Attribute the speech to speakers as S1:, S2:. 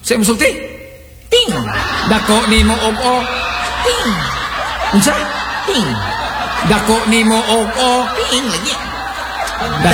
S1: Sa musulti?
S2: Ting.
S1: Dako nimo og o.
S2: Ting.
S1: Unsa?
S2: Ting.
S1: Dako nimo og o.
S2: Ting lagi.